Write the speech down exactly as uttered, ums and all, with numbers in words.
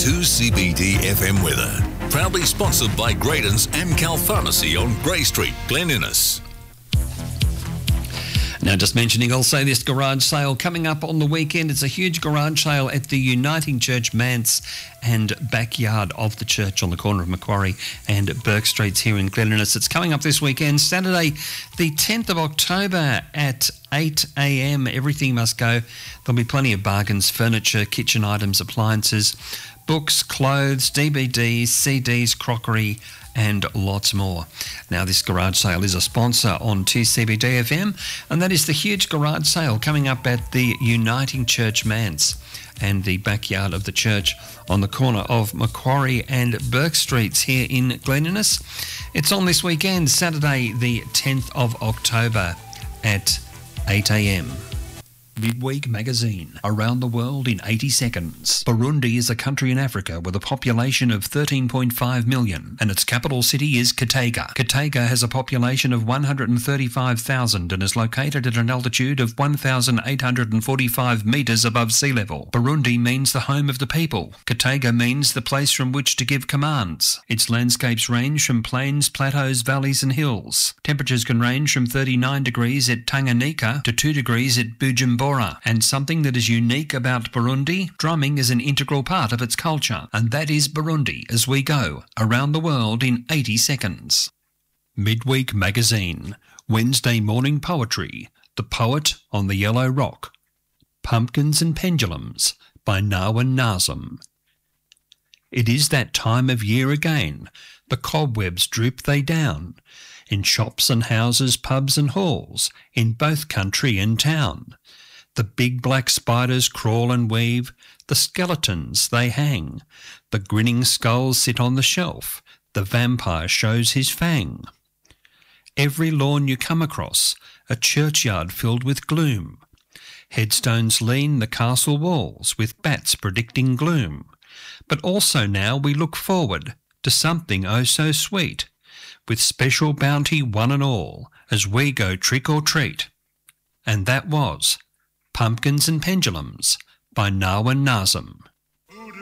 two C B D F M weather. Proudly sponsored by Graydon's Amcal Pharmacy on Grey Street, Glen Innes. Now, just mentioning also this garage sale coming up on the weekend. It's a huge garage sale at the Uniting Church Manse and backyard of the church on the corner of Macquarie and Burke Streets here in Glen Innes. It's coming up this weekend, Saturday the tenth of October at eight a m. Everything must go. There'll be plenty of bargains, furniture, kitchen items, appliances, books, clothes, D V Ds, C Ds, crockery, and lots more. Now, this garage sale is a sponsor on two C B D F M, and that is the huge garage sale coming up at the Uniting Church Manse and the backyard of the church on the corner of Macquarie and Burke Streets here in Glen Innes. It's on this weekend, Saturday the tenth of October at eight a m. Midweek Magazine. Around the world in eighty seconds. Burundi is a country in Africa with a population of thirteen point five million, and its capital city is Kitega. Kitega has a population of one hundred thirty-five thousand and is located at an altitude of one thousand eight hundred forty-five metres above sea level. Burundi means the home of the people. Kitega means the place from which to give commands. Its landscapes range from plains, plateaus, valleys and hills. Temperatures can range from thirty-nine degrees at Tanganyika to two degrees at Bujumbura. And something that is unique about Burundi, drumming is an integral part of its culture, and that is Burundi as we go around the world in eighty seconds. Midweek Magazine. Wednesday morning poetry. The Poet on the Yellow Rock. Pumpkins and Pendulums by Narwan Nazim. It is that time of year again. The cobwebs droop they down. In shops and houses, pubs and halls, in both country and town. The big black spiders crawl and weave, the skeletons they hang, the grinning skulls sit on the shelf, the vampire shows his fang. Every lawn you come across, a churchyard filled with gloom. Headstones lean the castle walls with bats predicting gloom. But also now we look forward to something oh so sweet, with special bounty one and all as we go trick or treat. And that was Pumpkins and Pendulums by Narwan Nazim.